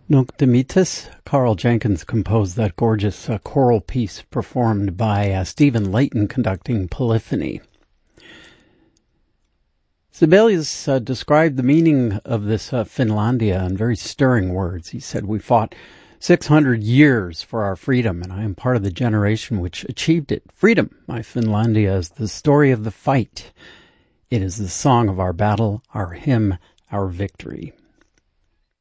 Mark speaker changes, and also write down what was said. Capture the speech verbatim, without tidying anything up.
Speaker 1: Nunc Dimittis. Carl Jenkins composed that gorgeous uh, choral piece performed by uh, Stephen Layton conducting Polyphony. Sibelius uh, described the meaning of this uh, Finlandia in very stirring words. He said, "We fought six hundred years for our freedom, and I am part of the generation which achieved it. Freedom, my Finlandia, is the story of the fight. It is the song of our battle, our hymn, our victory."